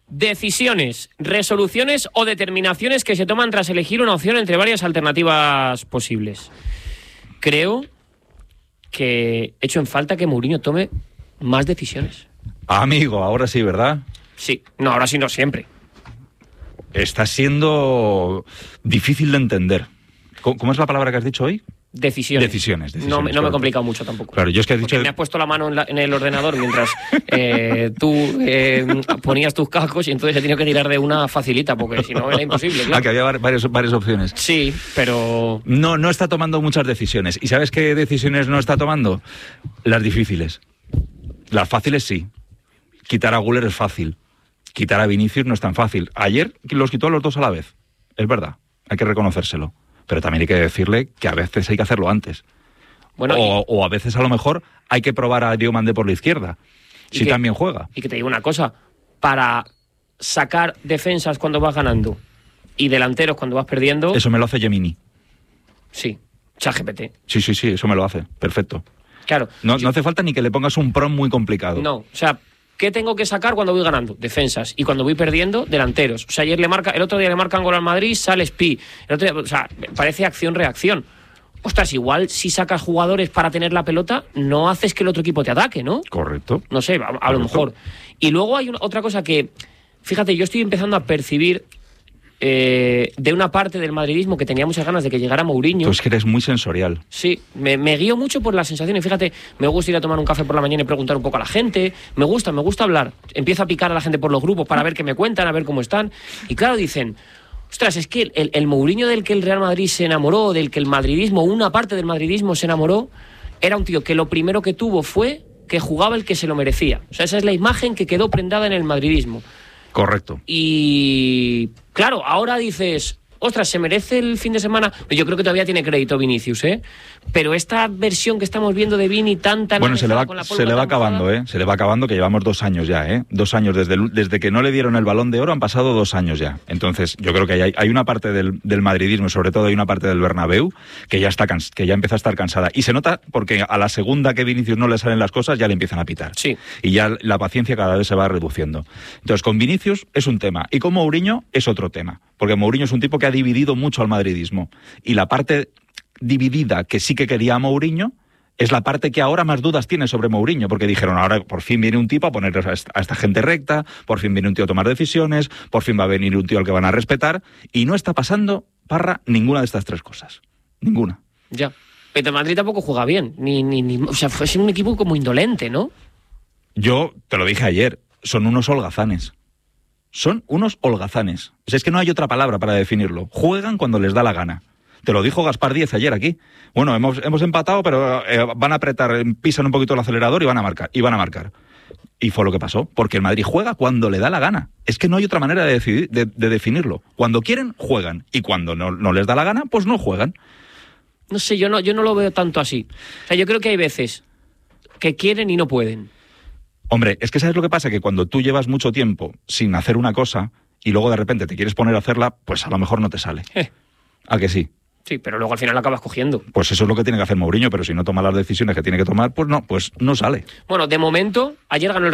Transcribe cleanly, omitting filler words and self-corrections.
Decisiones, resoluciones o determinaciones que se toman tras elegir una opción entre varias alternativas posibles. Creo que echo en falta que Mourinho tome más decisiones. Amigo, ahora sí, ¿verdad? Sí, no, ahora sí, no siempre. Está siendo difícil de entender. ¿Cómo es la palabra que has dicho hoy? Decisiones. No me he complicado mucho tampoco. Claro, yo es que he dicho... Porque me has puesto la mano en el ordenador mientras tú ponías tus cascos y entonces he tenido que tirar de una facilita porque si no era imposible. Claro. Que había varias opciones. Sí, pero... No está tomando muchas decisiones. ¿Y sabes qué decisiones no está tomando? Las difíciles. Las fáciles sí. Quitar a Güler es fácil. Quitar a Vinicius no es tan fácil. Ayer los quitó a los dos a la vez. Es verdad, hay que reconocérselo. Pero también hay que decirle que a veces hay que hacerlo antes. Bueno, o a veces a lo mejor hay que probar a Diego Mandé por la izquierda, si también juega. Y que te digo una cosa, para sacar defensas cuando vas ganando y delanteros cuando vas perdiendo... Eso me lo hace Gemini. Sí, ChatGPT. Sí, eso me lo hace, perfecto. Claro. No hace falta ni que le pongas un prompt muy complicado. No, o sea... ¿Qué tengo que sacar cuando voy ganando? Defensas. Y cuando voy perdiendo, delanteros. O sea, el otro día le marcan gol al Madrid, sale Spi. O sea, parece acción-reacción. Ostras, igual si sacas jugadores para tener la pelota, no haces que el otro equipo te ataque, ¿no? Correcto. No sé, a lo mejor. Y luego hay otra cosa que, fíjate, yo estoy empezando a percibir de una parte del madridismo que tenía muchas ganas de que llegara Mourinho. Tú es que eres muy sensorial. Sí, me guío mucho por las sensaciones. Fíjate, me gusta ir a tomar un café por la mañana y preguntar un poco a la gente. Me gusta hablar. Empiezo a picar a la gente por los grupos para ver qué me cuentan, a ver cómo están. Y claro, dicen, ostras, es que el Mourinho del que el Real Madrid se enamoró, del que el madridismo, una parte del madridismo se enamoró, era un tío que lo primero que tuvo fue que jugaba el que se lo merecía. O sea, esa es la imagen que quedó prendada en el madridismo. Correcto. Y claro, ahora dices, ostras, ¿se merece el fin de semana? Yo creo que todavía tiene crédito Vinicius, ¿eh? Pero esta versión que estamos viendo de Vini tan... Bueno, se le va acabando, ¿eh? Se le va acabando, que llevamos 2 años ya, ¿eh? 2 años, desde que no le dieron el Balón de Oro han pasado 2 años ya. Entonces, yo creo que hay una parte del madridismo, sobre todo hay una parte del Bernabéu, que ya empieza a estar cansada. Y se nota porque a la segunda que Vinicius no le salen las cosas, ya le empiezan a pitar. Sí. Y ya la paciencia cada vez se va reduciendo. Entonces, con Vinicius es un tema. Y con Mourinho es otro tema. Porque Mourinho es un tipo que ha dividido mucho al madridismo. Y la parte dividida que sí que quería a Mourinho es la parte que ahora más dudas tiene sobre Mourinho, porque dijeron, ahora por fin viene un tipo a poner a esta gente recta, por fin viene un tío a tomar decisiones, por fin va a venir un tío al que van a respetar, y no está pasando, Parra, ninguna de estas 3 cosas. Ninguna. Ya. Pero el Madrid tampoco juega bien, o sea, fue un equipo como indolente, ¿no? Yo te lo dije ayer, son unos holgazanes. Son unos holgazanes. O sea, es que no hay otra palabra para definirlo. Juegan cuando les da la gana. Te lo dijo Gaspar Díez ayer aquí. Bueno, hemos empatado, pero van a apretar, pisan un poquito el acelerador y van a marcar. Y fue lo que pasó, porque el Madrid juega cuando le da la gana. Es que no hay otra manera de definirlo. Cuando quieren, juegan. Y cuando no les da la gana, pues no juegan. No sé, yo no lo veo tanto así. O sea, yo creo que hay veces que quieren y no pueden. Hombre, es que ¿sabes lo que pasa? Que cuando tú llevas mucho tiempo sin hacer una cosa y luego de repente te quieres poner a hacerla, pues a lo mejor no te sale. ¿A que sí? Sí, pero luego al final la acabas cogiendo. Pues eso es lo que tiene que hacer Mourinho, pero si no toma las decisiones que tiene que tomar, pues no sale. Bueno, de momento, ayer ganó el